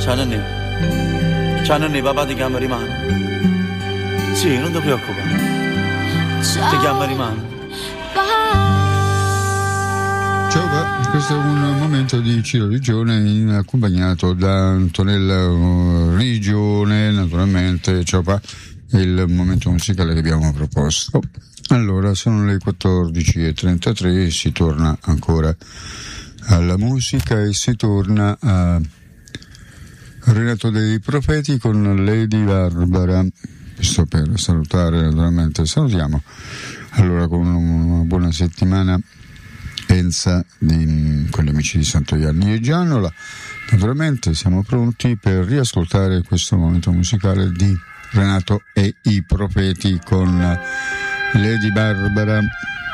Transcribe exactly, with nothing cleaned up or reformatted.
Ciao Nanni. Ciao Nanni, papà ti chiama Rimano. Sì, non ti preoccupare. Ti chiama Rimano. Ciao, questo è un momento di Ciro Rigione accompagnato da Antonella Rigione, naturalmente. Ciao, pa, è il momento musicale che abbiamo proposto. Allora, sono le quattordici e trentatré e si torna ancora alla musica e si torna a Renato dei Profeti con Lady Barbara. Sto per salutare, naturalmente salutiamo. Allora, con una buona settimana Enza di, con gli amici di Santoianni e Gianola. Naturalmente siamo pronti per riascoltare questo momento musicale di Renato e i Profeti con Lady Barbara.